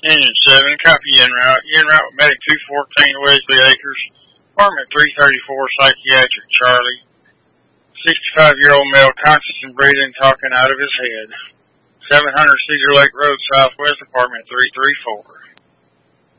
Engine 7, copy en route. En route with Medic 214 Wesley Acres. Apartment 334, Psychiatric Charlie. 65-year-old male, conscious and breathing, talking out of his head. 700 Cedar Lake Road, Southwest, Apartment 334.